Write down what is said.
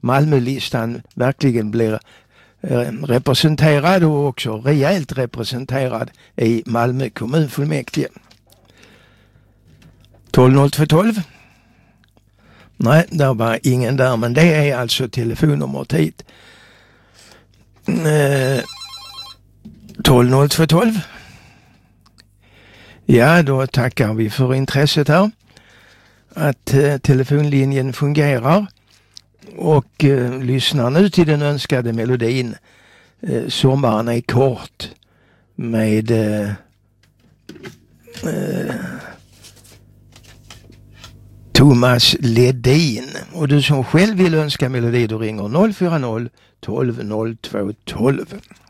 Malmölistan verkligen blir representerad och också rejält representerad i Malmö kommunfullmäktige. 120212. Nej, där var ingen där, men det är alltså telefonnumret hit. 120212. Ja, då tackar vi för intresset här. Att telefonlinjen fungerar. Och lyssnar nu till den önskade melodin. Sommaren är kort med Thomas Ledin. Och du som själv vill önska melodi, då ringer 040 12 02 12.